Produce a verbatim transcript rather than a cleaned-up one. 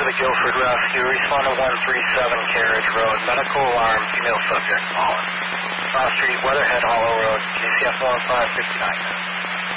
the Guilford Rescue. Respond to one three seven Carriage Road. Medical alarm, female subject, fallen. Cross Street, Weatherhead Hollow Road, K C F one five fifty-nine.